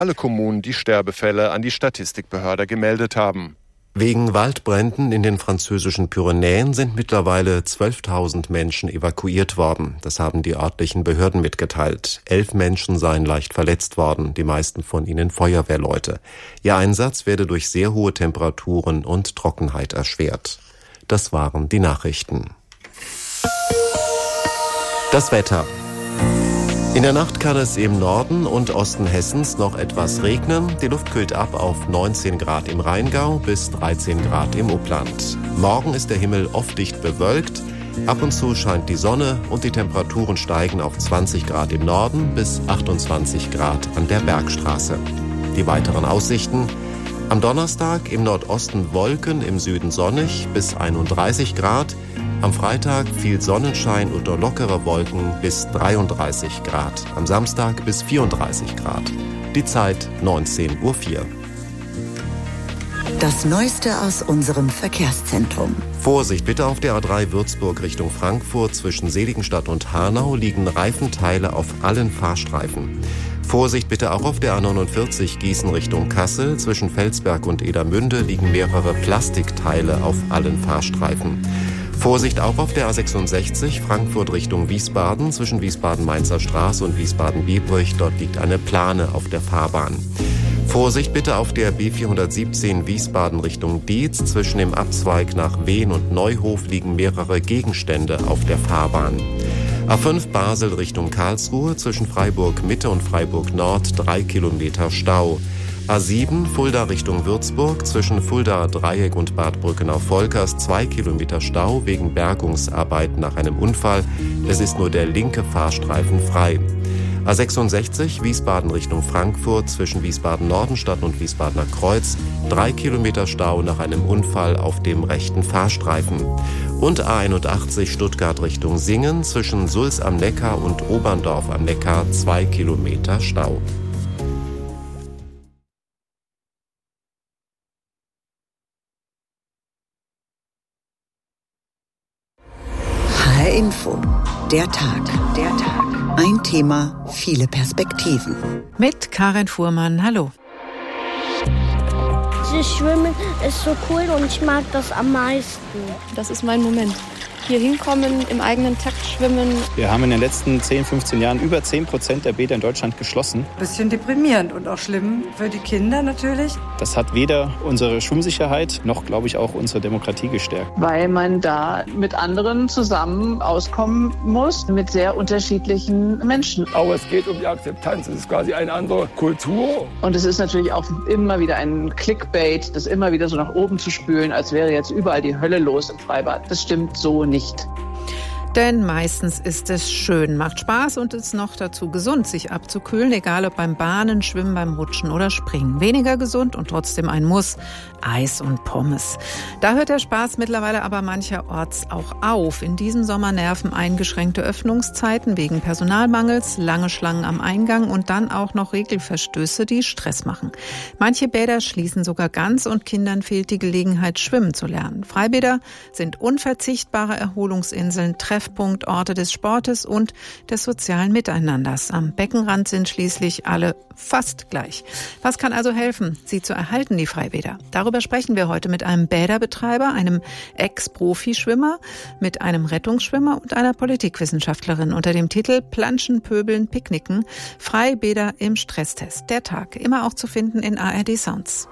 alle Kommunen die Sterbefälle an die Statistikbehörde gemeldet haben. Wegen Waldbränden in den französischen Pyrenäen sind mittlerweile 12.000 Menschen evakuiert worden. Das haben die örtlichen Behörden mitgeteilt. 11 Menschen seien leicht verletzt worden, die meisten von ihnen Feuerwehrleute. Ihr Einsatz werde durch sehr hohe Temperaturen und Trockenheit erschwert. Das waren die Nachrichten. Das Wetter. In der Nacht kann es im Norden und Osten Hessens noch etwas regnen. Die Luft kühlt ab auf 19 Grad im Rheingau bis 13 Grad im Upland. Morgen ist der Himmel oft dicht bewölkt. Ab und zu scheint die Sonne und die Temperaturen steigen auf 20 Grad im Norden bis 28 Grad an der Bergstraße. Die weiteren Aussichten: am Donnerstag im Nordosten Wolken, im Süden sonnig bis 31 Grad. Am Freitag viel Sonnenschein unter lockere Wolken bis 33 Grad. Am Samstag bis 34 Grad. Die Zeit 19:04 Uhr. Das Neueste aus unserem Verkehrszentrum. Vorsicht bitte auf der A3 Würzburg Richtung Frankfurt. Zwischen Seligenstadt und Hanau liegen Reifenteile auf allen Fahrstreifen. Vorsicht bitte auch auf der A49 Gießen Richtung Kassel. Zwischen Felsberg und Edermünde liegen mehrere Plastikteile auf allen Fahrstreifen. Vorsicht auch auf der A66 Frankfurt Richtung Wiesbaden. Zwischen Wiesbaden-Mainzer Straße und Wiesbaden-Biebrich. Dort liegt eine Plane auf der Fahrbahn. Vorsicht bitte auf der B417 Wiesbaden Richtung Dietz. Zwischen dem Abzweig nach Wehen und Neuhof liegen mehrere Gegenstände auf der Fahrbahn. A5 Basel Richtung Karlsruhe. Zwischen Freiburg Mitte und Freiburg Nord 3 Kilometer Stau. A7 Fulda Richtung Würzburg, zwischen Fulda Dreieck und Bad Brückenau-Volkers 2 Kilometer Stau wegen Bergungsarbeiten nach einem Unfall. Es ist nur der linke Fahrstreifen frei. A66 Wiesbaden Richtung Frankfurt, zwischen Wiesbaden-Nordenstadt und Wiesbadener Kreuz 3 Kilometer Stau nach einem Unfall auf dem rechten Fahrstreifen. Und A81 Stuttgart Richtung Singen, zwischen Sulz am Neckar und Oberndorf am Neckar 2 Kilometer Stau. HR-Info. Der Tag. Ein Thema, viele Perspektiven. Mit Karin Fuhrmann, hallo. Das Schwimmen ist so cool und ich mag das am meisten. Das ist mein Moment. Hier hinkommen, im eigenen Takt schwimmen. Wir haben in den letzten 10, 15 Jahren über 10% der Bäder in Deutschland geschlossen. Bisschen deprimierend und auch schlimm für die Kinder natürlich. Das hat weder unsere Schwimmsicherheit noch, glaube ich, auch unsere Demokratie gestärkt. Weil man da mit anderen zusammen auskommen muss, mit sehr unterschiedlichen Menschen. Aber es geht um die Akzeptanz, es ist quasi eine andere Kultur. Und es ist natürlich auch immer wieder ein Clickbait, das immer wieder so nach oben zu spülen, als wäre jetzt überall die Hölle los im Freibad. Das stimmt so nicht. Denn meistens ist es schön, macht Spaß und ist noch dazu gesund, sich abzukühlen, egal ob beim Bahnen, Schwimmen, beim Rutschen oder Springen. Weniger gesund und trotzdem ein Muss: Eis und Pommes. Da hört der Spaß mittlerweile aber mancherorts auch auf. In diesem Sommer nerven eingeschränkte Öffnungszeiten wegen Personalmangels, lange Schlangen am Eingang und dann auch noch Regelverstöße, die Stress machen. Manche Bäder schließen sogar ganz und Kindern fehlt die Gelegenheit, schwimmen zu lernen. Freibäder sind unverzichtbare Erholungsinseln, Treffpunkt, Orte des Sportes und des sozialen Miteinanders. Am Beckenrand sind schließlich alle fast gleich. Was kann also helfen, sie zu erhalten, die Freibäder? Darüber sprechen wir heute mit einem Bäderbetreiber, einem Ex-Profischwimmer, mit einem Rettungsschwimmer und einer Politikwissenschaftlerin unter dem Titel Planschen, Pöbeln, Picknicken, Freibäder im Stresstest. Der Tag, immer auch zu finden in ARD Sounds.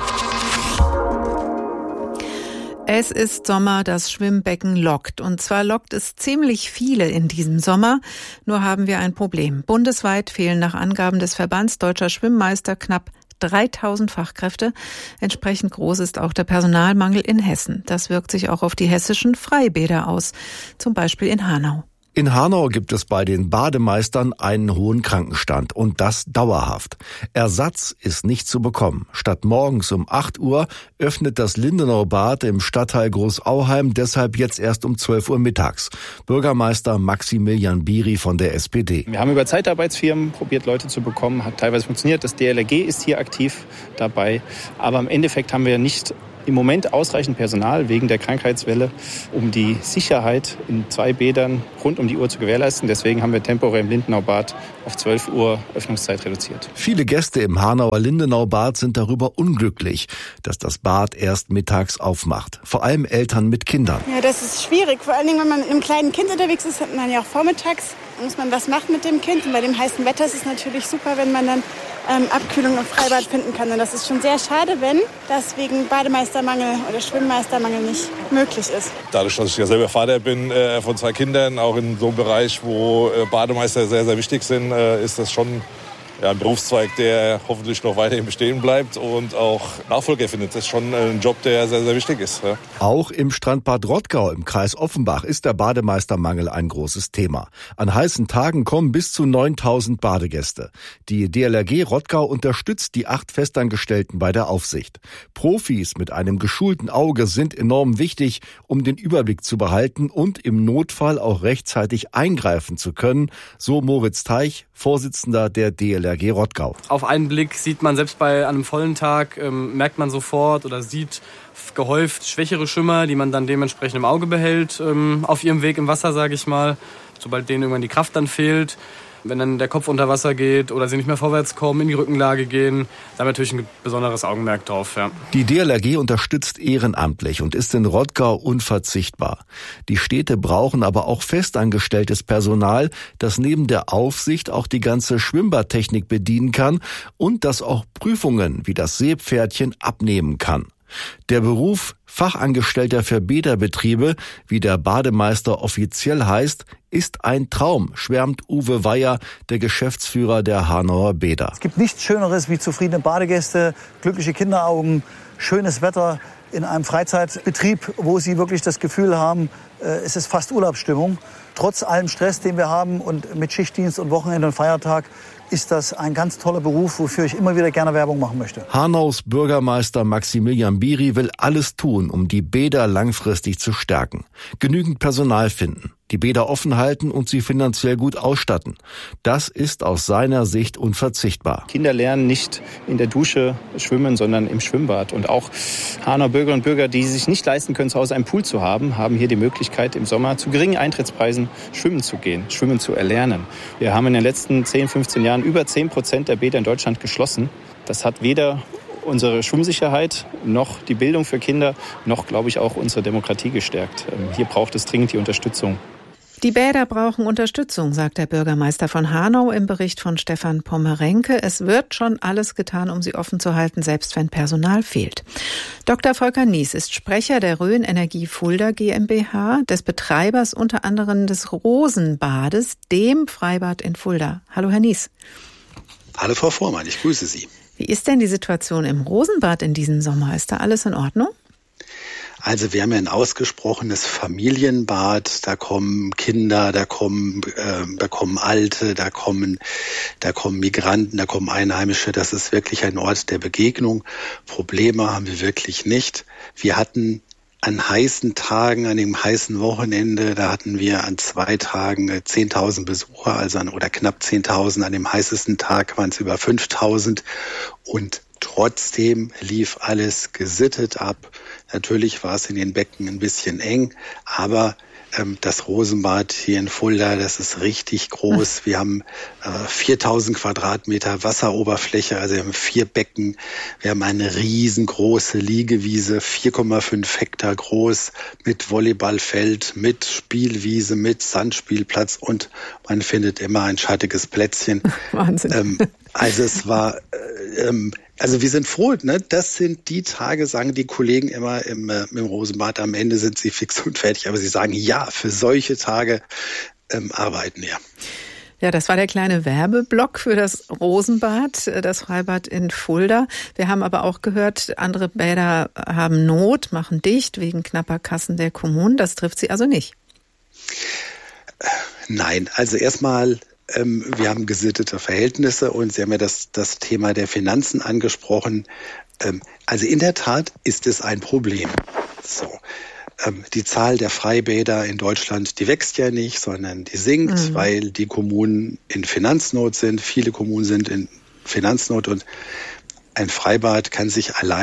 Es ist Sommer, das Schwimmbecken lockt. Und zwar lockt es ziemlich viele in diesem Sommer. Nur haben wir ein Problem. Bundesweit fehlen nach Angaben des Verbands Deutscher Schwimmmeister knapp 3000 Fachkräfte. Entsprechend groß ist auch der Personalmangel in Hessen. Das wirkt sich auch auf die hessischen Freibäder aus, zum Beispiel in Hanau. In Hanau gibt es bei den Bademeistern einen hohen Krankenstand und das dauerhaft. Ersatz ist nicht zu bekommen. Statt morgens um 8 Uhr öffnet das Lindenauer Bad im Stadtteil Großauheim deshalb jetzt erst um 12 Uhr mittags. Bürgermeister Maximilian Biri von der SPD. Wir haben über Zeitarbeitsfirmen probiert, Leute zu bekommen. Hat teilweise funktioniert. Das DLRG ist hier aktiv dabei. Aber im Endeffekt haben wir nicht im Moment ausreichend Personal wegen der Krankheitswelle, um die Sicherheit in 2 Bädern rund um die Uhr zu gewährleisten. Deswegen haben wir temporär im Lindenau-Bad auf 12 Uhr Öffnungszeit reduziert. Viele Gäste im Hanauer Lindenau-Bad sind darüber unglücklich, dass das Bad erst mittags aufmacht. Vor allem Eltern mit Kindern. Ja, das ist schwierig. Vor allen Dingen, wenn man mit einem kleinen Kind unterwegs ist, hat man ja auch vormittags, muss man was machen mit dem Kind. Und bei dem heißen Wetter ist es natürlich super, wenn man dann Abkühlung im Freibad finden kann. Und das ist schon sehr schade, wenn das wegen Bademeistermangel oder Schwimmmeistermangel nicht möglich ist. Dadurch, dass ich ja selber Vater bin von 2 Kindern, auch in so einem Bereich, wo Bademeister sehr, sehr wichtig sind, ist das schon ein Berufszweig, der hoffentlich noch weiterhin bestehen bleibt und auch Nachfolger findet. Das ist schon ein Job, der sehr, sehr wichtig ist. Ja. Auch im Strandbad Rottgau im Kreis Offenbach ist der Bademeistermangel ein großes Thema. An heißen Tagen kommen bis zu 9.000 Badegäste. Die DLRG Rottgau unterstützt die 8 Festangestellten bei der Aufsicht. Profis mit einem geschulten Auge sind enorm wichtig, um den Überblick zu behalten und im Notfall auch rechtzeitig eingreifen zu können, so Moritz Teich, Vorsitzender der DLRG Rottgau. Auf einen Blick sieht man selbst bei einem vollen Tag, merkt man sofort oder sieht gehäuft schwächere Schwimmer, die man dann dementsprechend im Auge behält, auf ihrem Weg im Wasser, sage ich mal, sobald denen irgendwann die Kraft dann fehlt. Wenn dann der Kopf unter Wasser geht oder sie nicht mehr vorwärts kommen, in die Rückenlage gehen, da haben wir natürlich ein besonderes Augenmerk drauf. Ja. Die DLRG unterstützt ehrenamtlich und ist in Rottgau unverzichtbar. Die Städte brauchen aber auch festangestelltes Personal, das neben der Aufsicht auch die ganze Schwimmbadtechnik bedienen kann und das auch Prüfungen wie das Seepferdchen abnehmen kann. Der Beruf Fachangestellter für Bäderbetriebe, wie der Bademeister offiziell heißt, ist ein Traum, schwärmt Uwe Weyer, der Geschäftsführer der Hanauer Bäder. Es gibt nichts Schöneres wie zufriedene Badegäste, glückliche Kinderaugen, schönes Wetter in einem Freizeitbetrieb, wo sie wirklich das Gefühl haben, es ist fast Urlaubsstimmung. Trotz allem Stress, den wir haben und mit Schichtdienst und Wochenende und Feiertag, ist das ein ganz toller Beruf, wofür ich immer wieder gerne Werbung machen möchte. Hanaus Bürgermeister Maximilian Biri will alles tun, um die Bäder langfristig zu stärken. Genügend Personal finden, die Bäder offen halten und sie finanziell gut ausstatten. Das ist aus seiner Sicht unverzichtbar. Kinder lernen nicht in der Dusche schwimmen, sondern im Schwimmbad. Und auch Hanauer Bürgerinnen und Bürger, die sich nicht leisten können, zu Hause einen Pool zu haben, haben hier die Möglichkeit, im Sommer zu geringen Eintrittspreisen schwimmen zu gehen, schwimmen zu erlernen. Wir haben in den letzten 10, 15 Jahren über 10% der Bäder in Deutschland geschlossen. Das hat weder unsere Schwimmsicherheit noch die Bildung für Kinder noch, glaube ich, auch unsere Demokratie gestärkt. Hier braucht es dringend die Unterstützung. Die Bäder brauchen Unterstützung, sagt der Bürgermeister von Hanau im Bericht von Stefan Pommerenke. Es wird schon alles getan, um sie offen zu halten, selbst wenn Personal fehlt. Dr. Volker Nies ist Sprecher der Rhön Energie Fulda GmbH, des Betreibers unter anderem des Rosenbades, dem Freibad in Fulda. Hallo, Herr Nies. Hallo, Frau Vormann, ich grüße Sie. Wie ist denn die Situation im Rosenbad in diesem Sommer? Ist da alles in Ordnung? Also wir haben ja ein ausgesprochenes Familienbad, da kommen Kinder, da kommen Alte, da kommen Migranten, da kommen Einheimische. Das ist wirklich ein Ort der Begegnung. Probleme haben wir wirklich nicht. Wir hatten an heißen Tagen, an dem heißen Wochenende, da hatten wir an 2 Tagen 10.000 Besucher, oder knapp 10.000. An dem heißesten Tag waren es über 5.000 und trotzdem lief alles gesittet ab. Natürlich war es in den Becken ein bisschen eng, aber das Rosenbad hier in Fulda, das ist richtig groß. Wir haben 4.000 Quadratmeter Wasseroberfläche, also wir haben 4 Becken. Wir haben eine riesengroße Liegewiese, 4,5 Hektar groß, mit Volleyballfeld, mit Spielwiese, mit Sandspielplatz und man findet immer ein schattiges Plätzchen. Wahnsinn. Also wir sind froh, ne? Das sind die Tage, sagen die Kollegen immer im Rosenbad, am Ende sind sie fix und fertig, aber sie sagen, ja, für solche Tage arbeiten wir. Ja, das war der kleine Werbeblock für das Rosenbad, das Freibad in Fulda. Wir haben aber auch gehört, andere Bäder haben Not, machen dicht wegen knapper Kassen der Kommunen. Das trifft Sie also nicht? Nein, also erstmal, wir haben gesittete Verhältnisse und Sie haben ja das Thema der Finanzen angesprochen. Also in der Tat ist es ein Problem. So. Die Zahl der Freibäder in Deutschland, die wächst ja nicht, sondern die sinkt, weil die Kommunen in Finanznot sind. Viele Kommunen sind in Finanznot und ein Freibad kann sich allein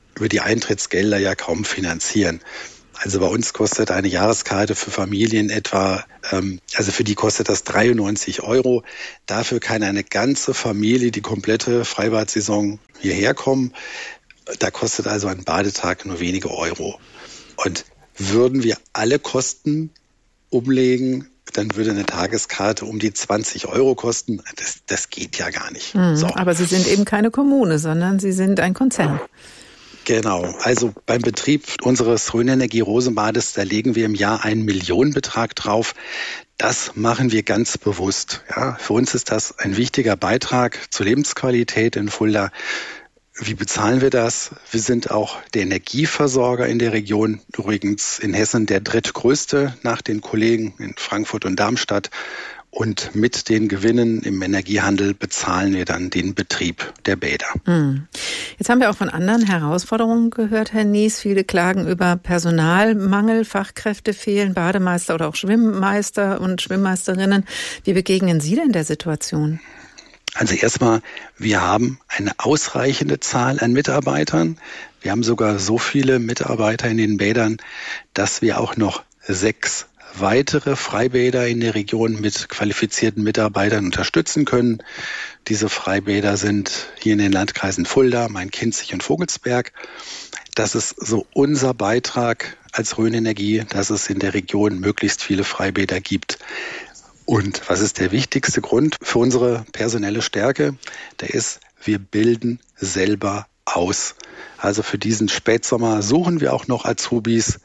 über die Eintrittsgelder ja kaum finanzieren. Also bei uns kostet eine Jahreskarte für Familien etwa, also für die kostet das 93 €. Dafür kann eine ganze Familie die komplette Freibad-Saison hierher kommen. Da kostet also ein Badetag nur wenige Euro. Und würden wir alle Kosten umlegen, dann würde eine Tageskarte um die 20 € kosten. Das geht ja gar nicht. So. Aber Sie sind eben keine Kommune, sondern Sie sind ein Konzern. Genau, also beim Betrieb unseres Rhön-Energie-Rosenbades, da legen wir im Jahr einen Millionenbetrag drauf. Das machen wir ganz bewusst. Ja, für uns ist das ein wichtiger Beitrag zur Lebensqualität in Fulda. Wie bezahlen wir das? Wir sind auch der Energieversorger in der Region, übrigens in Hessen der drittgrößte nach den Kollegen in Frankfurt und Darmstadt. Und mit den Gewinnen im Energiehandel bezahlen wir dann den Betrieb der Bäder. Jetzt haben wir auch von anderen Herausforderungen gehört, Herr Nies. Viele klagen über Personalmangel, Fachkräfte fehlen, Bademeister oder auch Schwimmmeister und Schwimmmeisterinnen. Wie begegnen Sie denn der Situation? Also erstmal, wir haben eine ausreichende Zahl an Mitarbeitern. Wir haben sogar so viele Mitarbeiter in den Bädern, dass wir auch noch 6 weitere Freibäder in der Region mit qualifizierten Mitarbeitern unterstützen können. Diese Freibäder sind hier in den Landkreisen Fulda, Main-Kinzig und Vogelsberg. Das ist so unser Beitrag als Rhön-Energie, dass es in der Region möglichst viele Freibäder gibt. Und was ist der wichtigste Grund für unsere personelle Stärke? Der ist, wir bilden selber aus. Also für diesen Spätsommer suchen wir auch noch Azubis,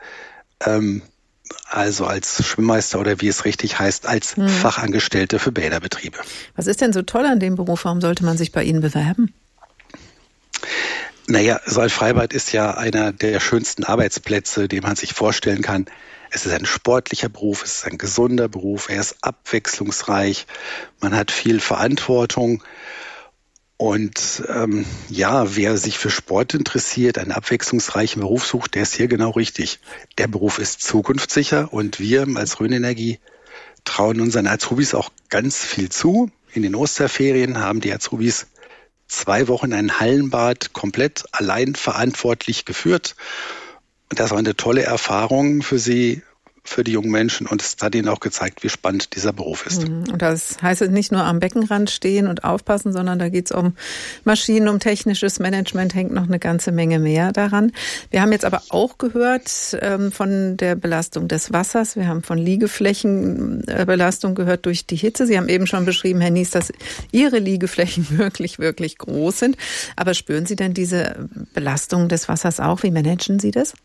also als Schwimmmeister oder wie es richtig heißt, als Fachangestellte für Bäderbetriebe. Was ist denn so toll an dem Beruf? Warum sollte man sich bei Ihnen bewerben? Naja, so ein Freibad ist ja einer der schönsten Arbeitsplätze, den man sich vorstellen kann. Es ist ein sportlicher Beruf, es ist ein gesunder Beruf, er ist abwechslungsreich, man hat viel Verantwortung. Und wer sich für Sport interessiert, einen abwechslungsreichen Beruf sucht, der ist hier genau richtig. Der Beruf ist zukunftssicher und wir als Rhön-Energie trauen unseren Azubis auch ganz viel zu. In den Osterferien haben die Azubis 2 Wochen ein Hallenbad komplett allein verantwortlich geführt. Und das war eine tolle Erfahrung für sie, für die jungen Menschen, und es hat ihnen auch gezeigt, wie spannend dieser Beruf ist. Und das heißt nicht nur am Beckenrand stehen und aufpassen, sondern da geht es um Maschinen, um technisches Management, hängt noch eine ganze Menge mehr daran. Wir haben jetzt aber auch gehört von der Belastung des Wassers, wir haben von Liegeflächenbelastung gehört durch die Hitze. Sie haben eben schon beschrieben, Herr Nies, dass Ihre Liegeflächen wirklich, wirklich groß sind. Aber spüren Sie denn diese Belastung des Wassers auch? Wie managen Sie das?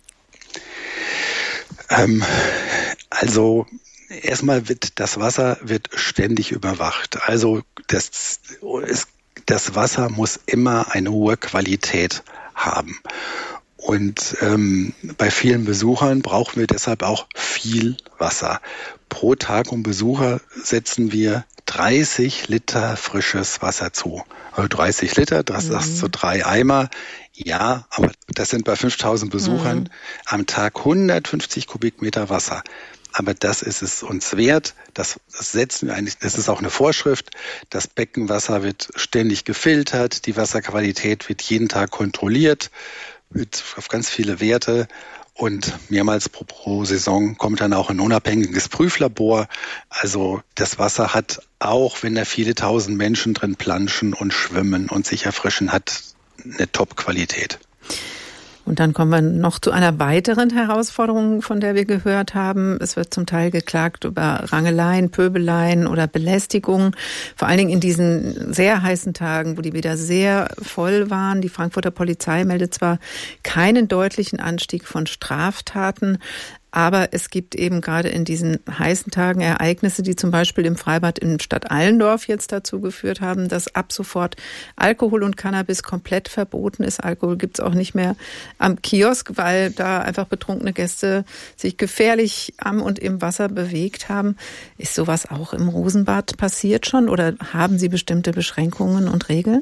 Also erstmal wird das Wasser ständig überwacht. Also das Wasser muss immer eine hohe Qualität haben. Und bei vielen Besuchern brauchen wir deshalb auch viel Wasser. Pro Tag und Besucher setzen wir 30 Liter frisches Wasser zu. Also 30 Liter, das ist so 3 Eimer. Ja, aber das sind bei 5000 Besuchern am Tag 150 Kubikmeter Wasser. Aber das ist es uns wert. Das setzen wir eigentlich, das ist auch eine Vorschrift. Das Beckenwasser wird ständig gefiltert. Die Wasserqualität wird jeden Tag kontrolliert, wird auf ganz viele Werte. Und mehrmals pro Saison kommt dann auch ein unabhängiges Prüflabor. Also das Wasser hat, auch wenn da viele tausend Menschen drin planschen und schwimmen und sich erfrischen, hat eine Top-Qualität. Und dann kommen wir noch zu einer weiteren Herausforderung, von der wir gehört haben. Es wird zum Teil geklagt über Rangeleien, Pöbeleien oder Belästigungen. Vor allen Dingen in diesen sehr heißen Tagen, wo die Bäder sehr voll waren. Die Frankfurter Polizei meldet zwar keinen deutlichen Anstieg von Straftaten, aber es gibt eben gerade in diesen heißen Tagen Ereignisse, die zum Beispiel im Freibad in Stadt Allendorf jetzt dazu geführt haben, dass ab sofort Alkohol und Cannabis komplett verboten ist. Alkohol gibt's auch nicht mehr am Kiosk, weil da einfach betrunkene Gäste sich gefährlich am und im Wasser bewegt haben. Ist sowas auch im Rosenbad passiert schon oder haben Sie bestimmte Beschränkungen und Regeln?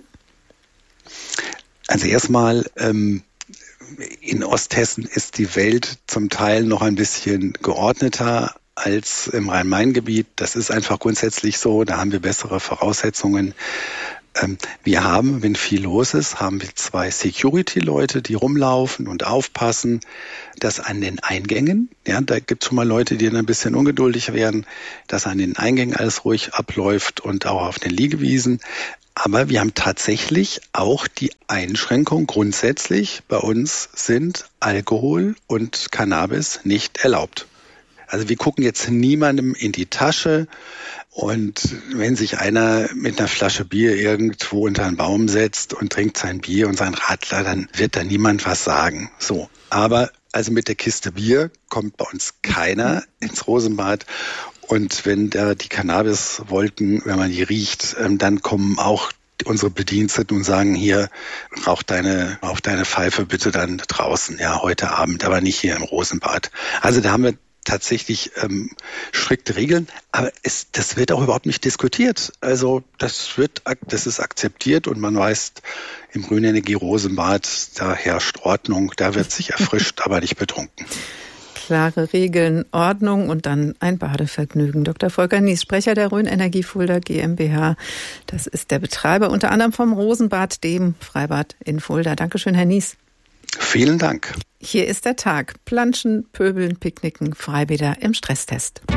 Also erstmal, in Osthessen ist die Welt zum Teil noch ein bisschen geordneter als im Rhein-Main-Gebiet. Das ist einfach grundsätzlich so. Da haben wir bessere Voraussetzungen. Wir haben, wenn viel los ist, haben wir 2 Security-Leute, die rumlaufen und aufpassen, dass an den Eingängen, ja, da gibt es schon mal Leute, die dann ein bisschen ungeduldig werden, dass an den Eingängen alles ruhig abläuft und auch auf den Liegewiesen. Aber wir haben tatsächlich auch die Einschränkung grundsätzlich, bei uns sind Alkohol und Cannabis nicht erlaubt. Also wir gucken jetzt niemandem in die Tasche. Und wenn sich einer mit einer Flasche Bier irgendwo unter einen Baum setzt und trinkt sein Bier und sein Radler, dann wird da niemand was sagen. So. Aber also mit der Kiste Bier kommt bei uns keiner ins Rosenbad. Und wenn da die Cannabiswolken, wenn man die riecht, dann kommen auch unsere Bediensteten und sagen, hier, rauch deine Pfeife bitte dann draußen, ja, heute Abend, aber nicht hier im Rosenbad. Also da haben wir tatsächlich strikte Regeln, aber das wird auch überhaupt nicht diskutiert. Also das ist akzeptiert und man weiß, im Grünenergie Rosenbad, da herrscht Ordnung, da wird sich erfrischt, aber nicht betrunken. Klare Regeln, Ordnung und dann ein Badevergnügen. Dr. Volker Nies, Sprecher der Rhön-Energie Fulda GmbH. Das ist der Betreiber unter anderem vom Rosenbad, dem Freibad in Fulda. Dankeschön, Herr Nies. Vielen Dank. Hier ist der Tag. Planschen, Pöbeln, Picknicken, Freibäder im Stresstest.